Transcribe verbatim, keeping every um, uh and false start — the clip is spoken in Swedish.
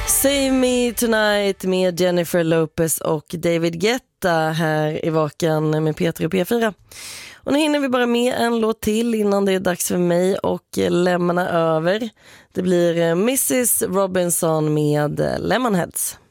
Save Me Tonight med Jennifer Lopez och David Guetta här i Vaken med Peter och P fyra. Och nu hinner vi bara med en låt till innan det är dags för mig och lämna över. Det blir missus Robinson med Lemonheads.